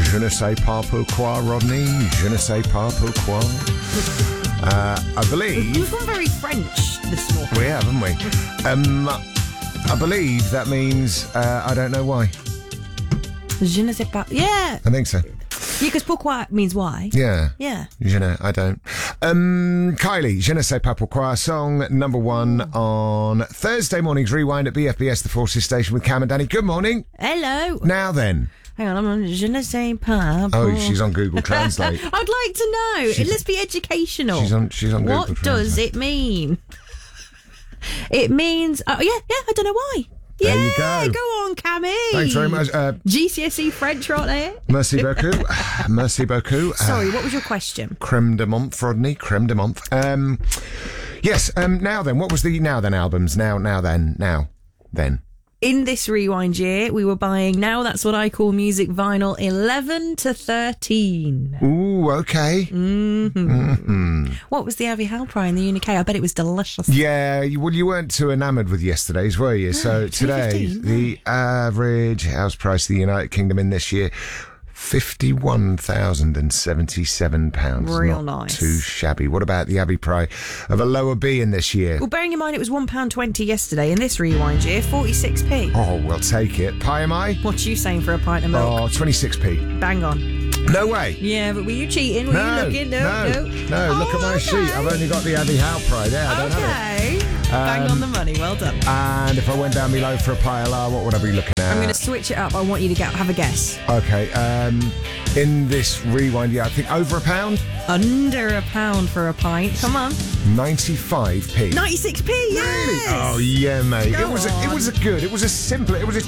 Je ne sais pas pourquoi, Rodney. Je ne sais pas pourquoi. I believe... We've gone very French this morning. We have, haven't we? I believe that means I don't know why. Je ne sais pas. Yeah. I think so. Yeah, because pourquoi means why. Yeah. Yeah. Je ne, I don't. Kylie, Je ne sais pas pourquoi, song number 1 on Thursday morning's Rewind at BFBS, the Forces Station with Cam and Danny. Good morning. Hello. Now then. Hang on, I'm on Je ne sais pas. Oh, she's on Google Translate. I'd like to know. Let's be educational. She's on Google What Translate. does it mean? It means... Oh, yeah, I don't know why. There Yeah, you go. Go on, Cammy. Thanks very much. GCSE French right there. Merci beaucoup. Merci beaucoup. Sorry, what was your question? Creme de Month, Rodney. Creme de Month. Yes, now then. What was the Now Then albums? Now then. In this Rewind year, we were buying Now That's What I Call Music vinyl 11 to 13. Ooh, okay. What was the Avi Halpry in the Unique? I bet it was delicious. Yeah, well, you weren't too enamoured with yesterday's, were you? So today, 2.15, the average house price of the United Kingdom in this year, £51,077. Real Not nice. too shabby. What about the Abbey Pry of a lower B in this year? Well, bearing in mind it was £1.20 yesterday, in this Rewind year, 46p. Oh, we'll take it. Pie am I? What are you saying for a pint of milk? Oh, 26p. Bang on. No way. Yeah, but were you cheating? Were you looking? No. Look at my sheet. I've only got the Abbey Halpry there. I don't have it. Bang on the money. Well done. And if I went down below for a pie a la, what would I be looking at? I'm going to switch it up. I want you to have a guess. Okay. In this Rewind, I think over £1. Under £1 for a pint. Come on. 95p. 96p, yes! Really? Oh yeah, mate. Go It was a good. It was a simple. It was a